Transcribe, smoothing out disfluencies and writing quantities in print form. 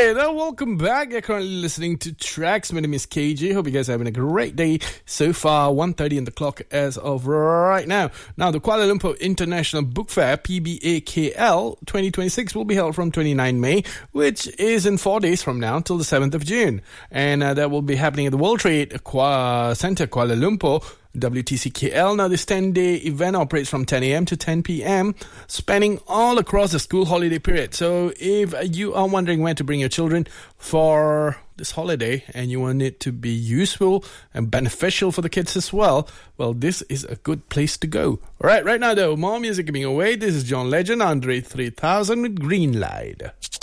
Alright, welcome back. You're currently listening to Tracks. My name is KJ. Hope you guys are having a great day so far. 1:30 on the clock as of right now. Now, the Kuala Lumpur International Book Fair, PBAKL 2026, will be held from 29 May, which is in 4 days from now till the 7th of June. And that will be happening at the World Trade Center, Kuala Lumpur, WTCKL. Now, this 10-day event operates from 10 a.m. to 10 p.m., spanning all across the school holiday period. So if you are wondering where to bring your children for this holiday and you want it to be useful and beneficial for the kids as well, well, this is a good place to go. All right now, though, more music coming away. This is John Legend, Andre 3000 with Green Light.